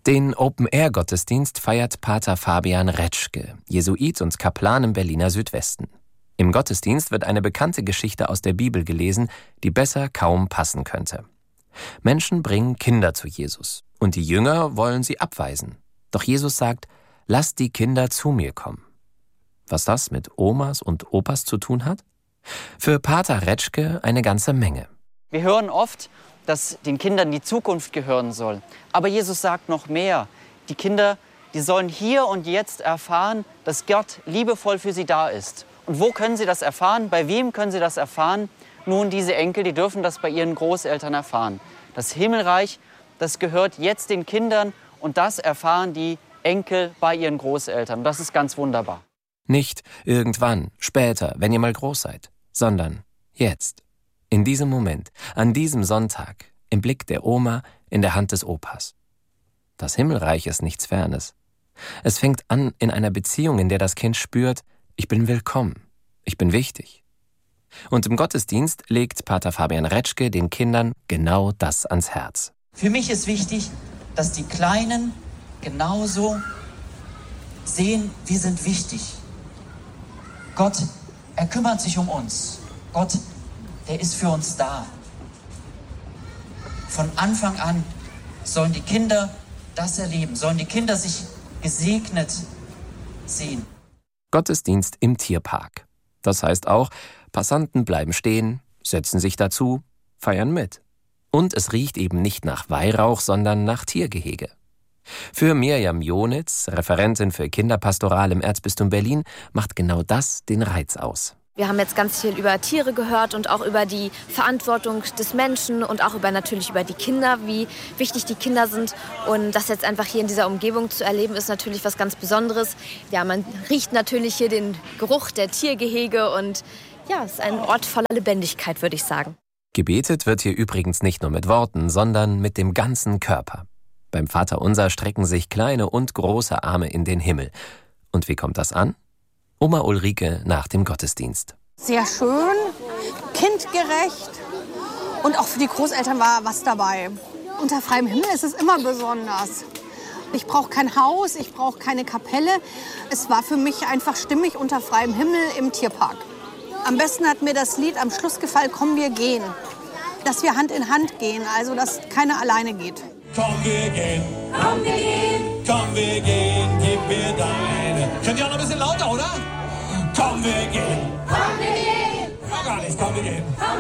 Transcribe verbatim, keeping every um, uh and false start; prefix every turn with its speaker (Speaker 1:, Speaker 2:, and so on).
Speaker 1: Den Open-Air-Gottesdienst feiert Pater Fabian Retschke, Jesuit und Kaplan im Berliner Südwesten. Im Gottesdienst wird eine bekannte Geschichte aus der Bibel gelesen, die besser kaum passen könnte. Menschen bringen Kinder zu Jesus und die Jünger wollen sie abweisen. Doch Jesus sagt, lasst die Kinder zu mir kommen. Was das mit Omas und Opas zu tun hat? Für Pater Retschke eine ganze Menge.
Speaker 2: Wir hören oft, dass den Kindern die Zukunft gehören soll. Aber Jesus sagt noch mehr. Die Kinder, die sollen hier und jetzt erfahren, dass Gott liebevoll für sie da ist. Und wo können sie das erfahren? Bei wem können sie das erfahren? Nun, diese Enkel, die dürfen das bei ihren Großeltern erfahren. Das Himmelreich, das gehört jetzt den Kindern und das erfahren die Enkel bei ihren Großeltern. Das ist ganz wunderbar.
Speaker 1: Nicht irgendwann, später, wenn ihr mal groß seid, sondern jetzt. In diesem Moment, an diesem Sonntag, im Blick der Oma, in der Hand des Opas. Das Himmelreich ist nichts Fernes. Es fängt an in einer Beziehung, in der das Kind spürt, ich bin willkommen, ich bin wichtig. Und im Gottesdienst legt Pater Fabian Retschke den Kindern genau das ans Herz.
Speaker 3: Für mich ist wichtig, dass die Kleinen genauso sehen, wir sind wichtig. Gott, er kümmert sich um uns. Gott, der ist für uns da. Von Anfang an sollen die Kinder das erleben, sollen die Kinder sich gesegnet sehen.
Speaker 1: Gottesdienst im Tierpark. Das heißt auch, Passanten bleiben stehen, setzen sich dazu, feiern mit. Und es riecht eben nicht nach Weihrauch, sondern nach Tiergehege. Für Mirjam Jonitz, Referentin für Kinderpastoral im Erzbistum Berlin, macht genau das den Reiz aus.
Speaker 4: Wir haben jetzt ganz viel über Tiere gehört und auch über die Verantwortung des Menschen und auch über natürlich über die Kinder, wie wichtig die Kinder sind. Und das jetzt einfach hier in dieser Umgebung zu erleben, ist natürlich was ganz Besonderes. Ja, man riecht natürlich hier den Geruch der Tiergehege und ja, es ist ein Ort voller Lebendigkeit, würde ich sagen.
Speaker 1: Gebetet wird hier übrigens nicht nur mit Worten, sondern mit dem ganzen Körper. Beim Vaterunser strecken sich kleine und große Arme in den Himmel. Und wie kommt das an? Oma Ulrike nach dem Gottesdienst.
Speaker 5: Sehr schön, kindgerecht und auch für die Großeltern war was dabei. Unter freiem Himmel ist es immer besonders. Ich brauche kein Haus, ich brauche keine Kapelle. Es war für mich einfach stimmig unter freiem Himmel im Tierpark. Am besten hat mir das Lied am Schluss gefallen, Komm, wir gehen. Dass wir Hand in Hand gehen, also dass keiner alleine geht.
Speaker 6: Komm, wir gehen, komm, wir gehen, komm, wir gehen, gib mir deine. Könnt ihr auch noch ein bisschen lauter, oder? Komm, wir gehen, komm, wir gehen. Ja, gar nicht, komm, wir gehen. Komm,